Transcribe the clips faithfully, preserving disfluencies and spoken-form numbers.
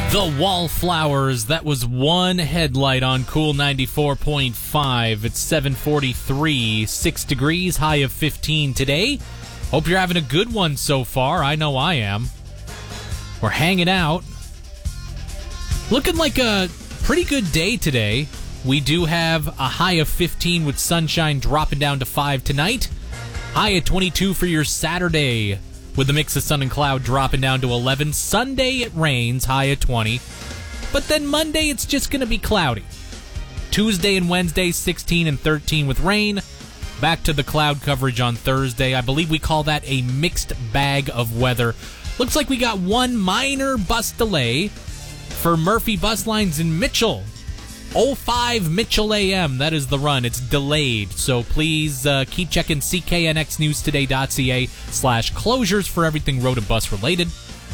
The Wallflowers, that was one headlight on Cool ninety-four point five. It's seven forty-three, six degrees, high of fifteen today. Hope you're having a good one so far. I know I am. We're hanging out. Looking like a pretty good day today. We do have a high of fifteen with sunshine dropping down to five tonight. High of twenty-two for your Saturday, with a mix of sun and cloud dropping down to eleven. Sunday it rains, high of twenty. But then Monday it's just going to be cloudy. Tuesday and Wednesday, sixteen and thirteen with rain. Back to the cloud coverage on Thursday. I believe we call that a mixed bag of weather. Looks like we got one minor bus delay for Murphy Bus Lines in Mitchell. oh five Mitchell A M, that is the run. It's delayed, so please uh, keep checking c k n x news today dot c a slash closures for everything road and bus related.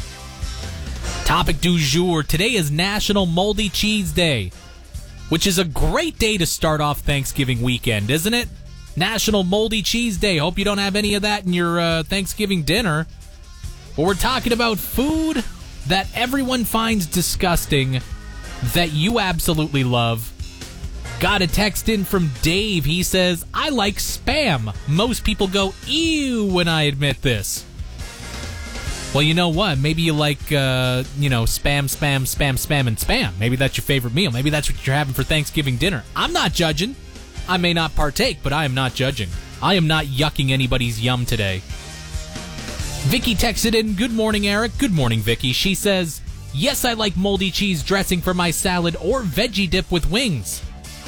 Topic du jour. Today is National Moldy Cheese Day, which is a great day to start off Thanksgiving weekend, isn't it? National Moldy Cheese Day. Hope you don't have any of that in your uh, Thanksgiving dinner. But we're talking about food that everyone finds disgusting that you absolutely love. Got a text in from Dave. He says, I like Spam. Most people go, ew, when I admit this. Well, you know what? Maybe you like, uh, you know, Spam, Spam, Spam, Spam, and Spam. Maybe that's your favorite meal. Maybe that's what you're having for Thanksgiving dinner. I'm not judging. I may not partake, but I am not judging. I am not yucking anybody's yum today. Vicky texted in, good morning, Eric. Good morning, Vicky. She says, yes, I like moldy cheese dressing for my salad or veggie dip with wings.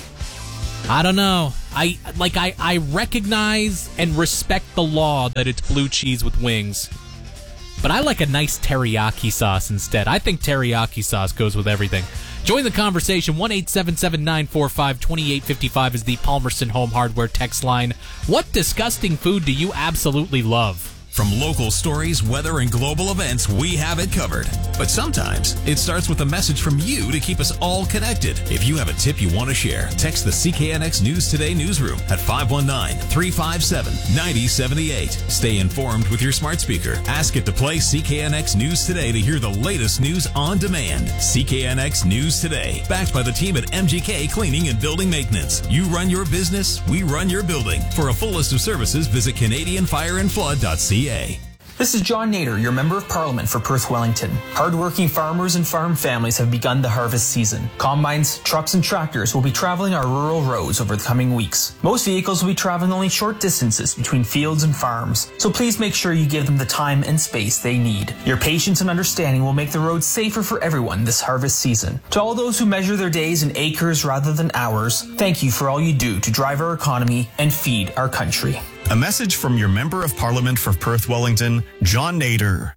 I don't know. I like I, I recognize and respect the law that it's blue cheese with wings. But I like a nice teriyaki sauce instead. I think teriyaki sauce goes with everything. Join the conversation. one eight seven seven, nine four five, two eight five five is the Palmerston Home Hardware text line. What disgusting food do you absolutely love? From local stories, weather, and global events, we have it covered. But sometimes it starts with a message from you to keep us all connected. If you have a tip you want to share, text the C K N X News Today newsroom at five one nine, three five seven, nine zero seven eight. Stay informed with your smart speaker. Ask it to play C K N X News Today to hear the latest news on demand. C K N X News Today, backed by the team at M G K Cleaning and Building Maintenance. You run your business, we run your building. For a full list of services, visit Canadian Fire and Flood dot c a. This is John Nader, your Member of Parliament for Perth Wellington. Hardworking farmers and farm families have begun the harvest season. Combines, trucks, and tractors will be traveling our rural roads over the coming weeks. Most vehicles will be traveling only short distances between fields and farms, so please make sure you give them the time and space they need. Your patience and understanding will make the roads safer for everyone this harvest season. To all those who measure their days in acres rather than hours, thank you for all you do to drive our economy and feed our country. A message from your Member of Parliament for Perth Wellington, John Nader.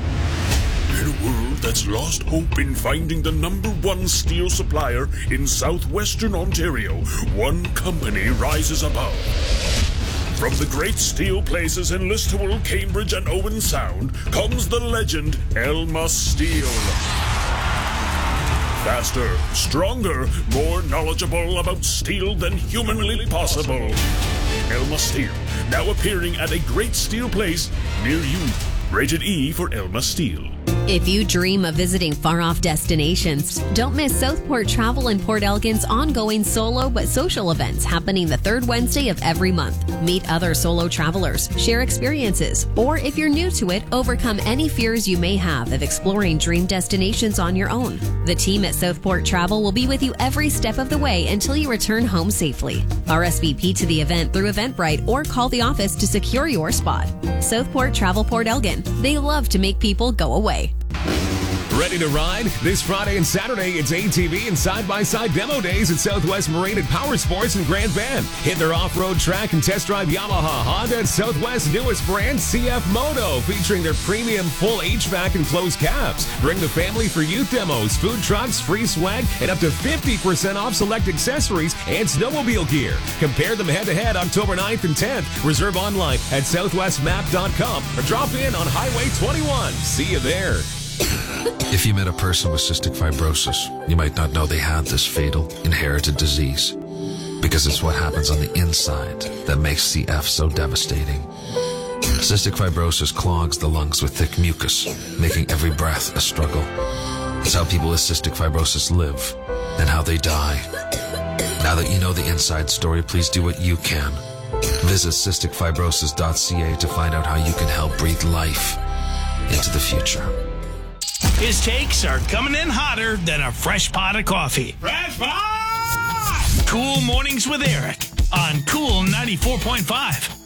In a world that's lost hope in finding the number one steel supplier in southwestern Ontario, one company rises above. From the great steel places in Listowel, Cambridge, and Owen Sound comes the legend Elma Steel. Faster, stronger, more knowledgeable about steel than humanly possible. Elma Steel, now appearing at a great steel place near you. Rated E for Elma Steel. If you dream of visiting far-off destinations, don't miss Southport Travel and Port Elgin's ongoing solo but social events happening the third Wednesday of every month. Meet other solo travelers, share experiences, or if you're new to it, overcome any fears you may have of exploring dream destinations on your own. The team at Southport Travel will be with you every step of the way until you return home safely. R S V P to the event through Eventbrite or call the office to secure your spot. Southport Travel Port Elgin. They love to make people go away. Ready to ride? This Friday and Saturday, it's A T V and side-by-side demo days at Southwest Marine and Power Sports in Grand Bend. Hit their off-road track and test drive Yamaha, Honda, and Southwest's newest brand, C F Moto, featuring their premium full H V A C and closed cabs. Bring the family for youth demos, food trucks, free swag, and up to fifty percent off select accessories and snowmobile gear. Compare them head-to-head October ninth and tenth. Reserve online at southwest map dot com or drop in on Highway twenty-one. See you there. If you met a person with cystic fibrosis, you might not know they had this fatal, inherited disease. Because it's what happens on the inside that makes C F so devastating. Cystic fibrosis clogs the lungs with thick mucus, making every breath a struggle. It's is how people with cystic fibrosis live and how they die. Now that you know the inside story, please do what you can. Visit cystic fibrosis dot c a to find out how you can help breathe life into the future. His takes are coming in hotter than a fresh pot of coffee. Fresh pot! Cool Mornings with Eric on Cool ninety-four point five.